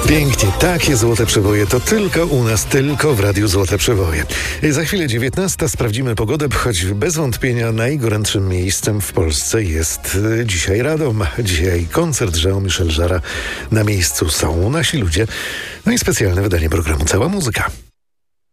Pięknie, takie złote przeboje to tylko u nas, tylko w Radiu Złote Przeboje. Za chwilę 19 sprawdzimy pogodę, choć bez wątpienia najgorętszym miejscem w Polsce jest dzisiaj Radom. Dzisiaj koncert Jean-Michel Jarre. Na miejscu są nasi ludzie. No i specjalne wydanie programu Cała Muzyka.